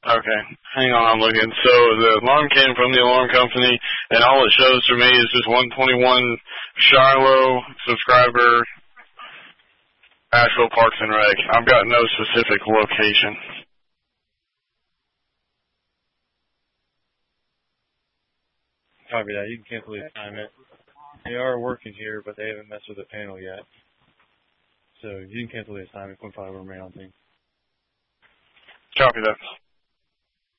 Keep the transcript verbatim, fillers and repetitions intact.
Okay, hang on, I'm looking. So the alarm came from the alarm company, and all it shows for me is just one twenty-one Shiloh subscriber, Asheville Parks and Rec. I've got no specific location. Copy that. You can cancel the assignment. They are working here, but they haven't messed with the panel yet. So you can cancel the assignment. Quinn five will remain on thing. Copy that.